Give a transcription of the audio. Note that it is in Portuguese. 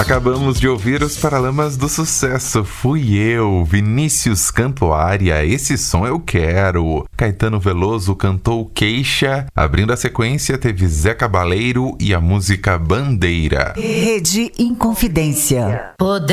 Acabamos de ouvir os Paralamas do Sucesso. Fui eu, Vinícius Cantuária, Esse Som Eu Quero. Caetano Veloso cantou Queixa. Abrindo a sequência, teve Zé Cabaleiro e a música Bandeira. Rede Inconfidência.